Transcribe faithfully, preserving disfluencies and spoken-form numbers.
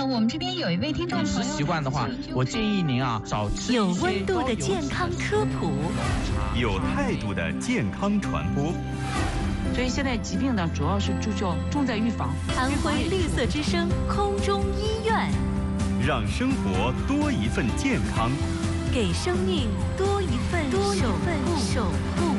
我们这边有一位听众朋友， 饮食习惯的话，我建议您啊少吃有温度的健康科普， 有态度的健康传播。 所以现在疾病呢，主要是注重重在预防。 安徽绿色之声空中医院， 让生活多一份健康， 给生命多一份多一份守护。